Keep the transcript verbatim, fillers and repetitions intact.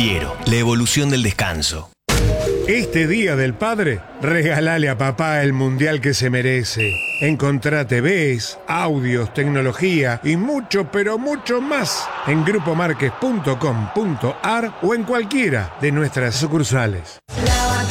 Piero, la evolución del descanso. Este Día del Padre, regálale a papá el mundial que se merece. Encontrá T Vs, audios, tecnología y mucho, pero mucho más en grupo marques punto com punto ar o en cualquiera de nuestras sucursales.